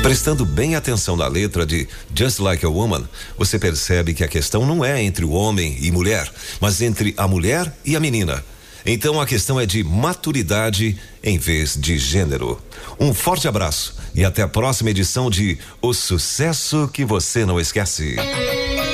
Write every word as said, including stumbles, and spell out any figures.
Prestando bem atenção na letra de Just Like a Woman, você percebe que a questão não é entre o homem e mulher, mas entre a mulher e a menina. Então a questão é de maturidade em vez de gênero. Um forte abraço e até a próxima edição de O Sucesso que Você Não Esquece.